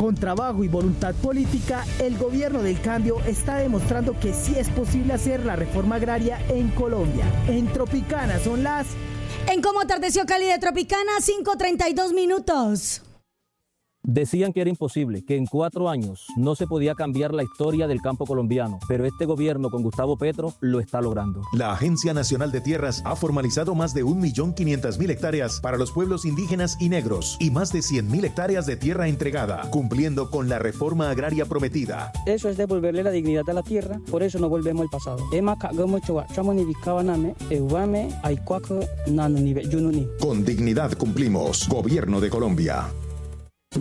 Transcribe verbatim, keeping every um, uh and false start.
Con trabajo y voluntad política, el gobierno del cambio está demostrando que sí es posible hacer la reforma agraria en Colombia. En Tropicana son las... En Cómo atardeció Cali de Tropicana, cinco treinta y dos minutos. Decían que era imposible, que en cuatro años no se podía cambiar la historia del campo colombiano, pero este gobierno con Gustavo Petro lo está logrando. La Agencia Nacional de Tierras ha formalizado más de un millón quinientas mil hectáreas para los pueblos indígenas y negros y más de cien mil hectáreas de tierra entregada, cumpliendo con la reforma agraria prometida. Eso es devolverle la dignidad a la tierra, por eso no volvemos al pasado. Con dignidad cumplimos. Gobierno de Colombia.